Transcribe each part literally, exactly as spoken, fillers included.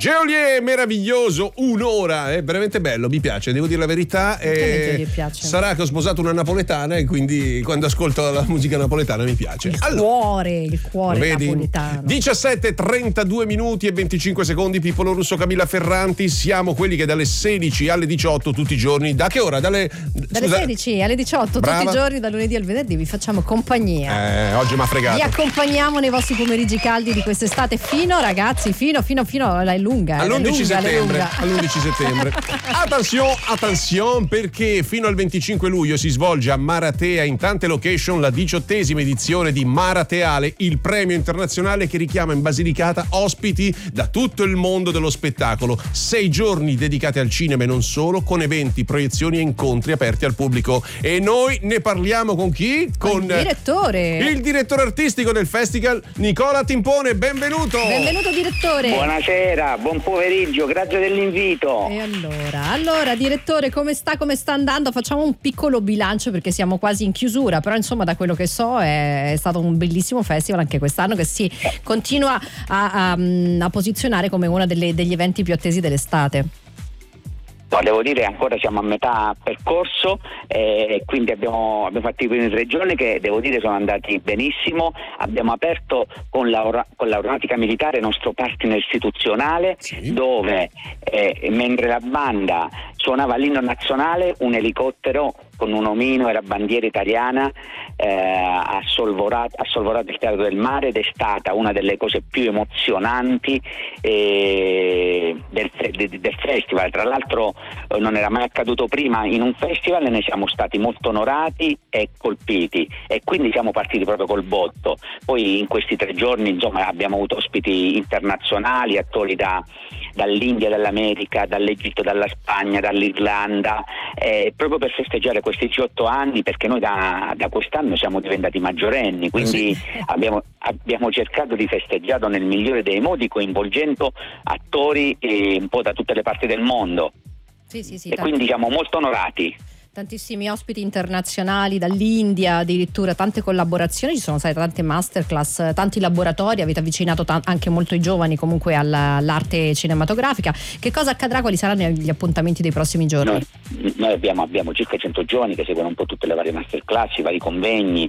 Geolier, meraviglioso, un'ora, è veramente bello, mi piace, devo dire la verità. Eh, piace. Sarà che ho sposato una napoletana e quindi quando ascolto la musica napoletana mi piace. Il allora, cuore, il cuore vedi? napoletano. diciassette, trentadue minuti e venticinque secondi, Pippolo Russo, Camilla Ferranti, siamo quelli che dalle sedici alle diciotto tutti i giorni, da che ora? Dalle, dalle scusa, sedici alle diciotto brava. Tutti i giorni, dal lunedì al venerdì, vi facciamo compagnia. Eh, oggi mi ha fregato. Vi accompagniamo nei vostri pomeriggi caldi di quest'estate fino, ragazzi, fino, fino, fino, è lunga. All'undici lunga, settembre, all'undici settembre. Attenzione, attenzione, perché fino al venticinque luglio si svolge a Maratea in tante location la diciottesima edizione di Marateale, il premio internazionale che richiama in Basilicata ospiti da tutto il mondo dello spettacolo. Sei giorni dedicati al cinema e non solo, con eventi, proiezioni e incontri aperti al pubblico. E noi ne parliamo con chi? Con il direttore. Il direttore artistico del festival, Nicola Timpone. Benvenuto. Benvenuto direttore. Buonasera, buon pomeriggio, grazie dell'invito. E allora, allora direttore, come sta, come sta andando? Facciamo un piccolo bilancio perché siamo quasi in chiusura, però insomma da quello che so è, è stato un bellissimo festival anche quest'anno che si continua a, a, a posizionare come uno delle, degli eventi più attesi dell'estate. No, devo dire ancora siamo a metà percorso e eh, quindi abbiamo, abbiamo fatto i primi tre giorni che devo dire sono andati benissimo. Abbiamo aperto con, la, con l'aeronautica militare il nostro partner istituzionale, sì. dove eh, mentre la banda suonava l'inno nazionale, un elicottero con un omino e la bandiera italiana eh, ha, sorvolato, ha sorvolato il Teatro del Mare ed è stata una delle cose più emozionanti eh, del, del, del festival. Tra l'altro eh, non era mai accaduto prima in un festival e ne siamo stati molto onorati e colpiti e quindi siamo partiti proprio col botto. Poi in questi tre giorni insomma abbiamo avuto ospiti internazionali, attori da, dall'India, dall'America, dall'Egitto, dalla Spagna, dall'Irlanda, eh, proprio per festeggiare questi diciotto anni, perché noi da, da quest'anno siamo diventati maggiorenni, quindi sì. abbiamo, abbiamo cercato di festeggiarlo nel migliore dei modi, coinvolgendo attori eh, un po' da tutte le parti del mondo. Sì, sì, sì, e quindi siamo molto onorati. Tantissimi ospiti internazionali dall'India, addirittura tante collaborazioni, ci sono state tante masterclass, tanti laboratori, avete avvicinato t- anche molto i giovani comunque alla, all'arte cinematografica. Che cosa accadrà? Quali saranno gli appuntamenti dei prossimi giorni? Noi, noi abbiamo, abbiamo circa cento giovani che seguono un po' tutte le varie masterclass, i vari convegni,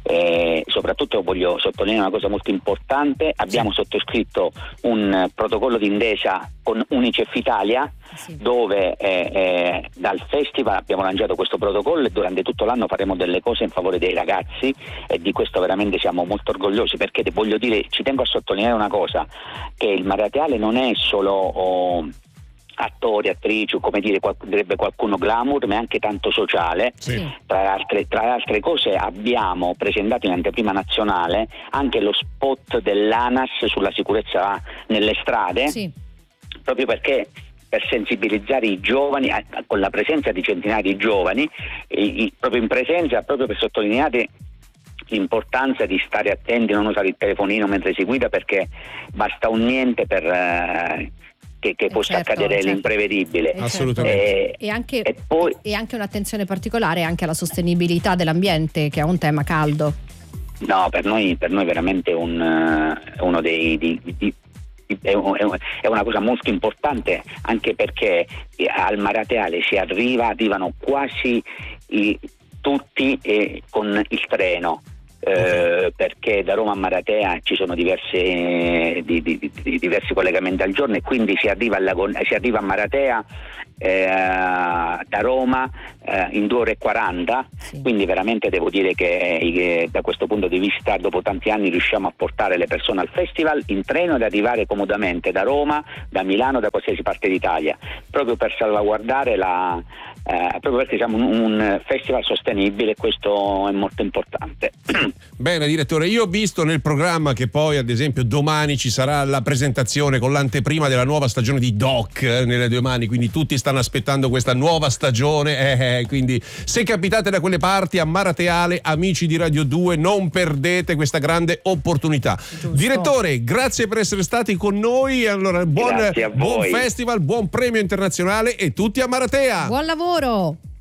eh, soprattutto voglio sottolineare una cosa molto importante, abbiamo sì. sottoscritto un protocollo d'intesa con Unicef Italia, sì. dove eh, eh, dal festival abbiamo lanciato questo protocollo e durante tutto l'anno faremo delle cose in favore dei ragazzi e di questo veramente siamo molto orgogliosi, perché voglio dire, ci tengo a sottolineare una cosa, che il Marateale non è solo oh, attori, attrici, o come dire, qual- direbbe qualcuno glamour, ma è anche tanto sociale. Sì. Tra altre, tra le altre cose abbiamo presentato in anteprima nazionale anche lo spot dell'ANAS sulla sicurezza nelle strade, sì. proprio perché per sensibilizzare i giovani, con la presenza di centinaia di giovani, i, i, proprio in presenza, proprio per sottolineare l'importanza di stare attenti, non usare il telefonino mentre si guida, perché basta un niente per eh, che, che possa certo, accadere certo. l'imprevedibile. Assolutamente. E, e, anche, e, poi, e anche un'attenzione particolare anche alla sostenibilità dell'ambiente, che è un tema caldo. No, per noi, per noi veramente un, uh, uno dei... Di, di, È una cosa molto importante, anche perché al Marateale si arriva, arrivano quasi i, tutti eh, con il treno, eh, perché da Roma a Maratea ci sono diverse, di, di, di, diversi collegamenti al giorno, e quindi si arriva, alla, si arriva a Maratea eh, da Roma eh, in due ore e quaranta, sì. Quindi veramente devo dire che eh, da questo punto di vista dopo tanti anni riusciamo a portare le persone al festival in treno ed arrivare comodamente da Roma, da Milano, da qualsiasi parte d'Italia, proprio per salvaguardare la eh, proprio perché siamo un, un festival sostenibile, e questo è molto importante. Bene direttore, io ho visto nel programma che poi ad esempio domani ci sarà la presentazione con l'anteprima della nuova stagione di Doc eh, nelle domani, quindi tutti stanno aspettando questa nuova stagione, eh, eh, quindi se capitate da quelle parti a Marateale, amici di Radio due, non perdete questa grande opportunità. Giusto. Direttore, grazie per essere stati con noi, allora buon, buon festival, buon premio internazionale e tutti a Maratea. Buon lavoro.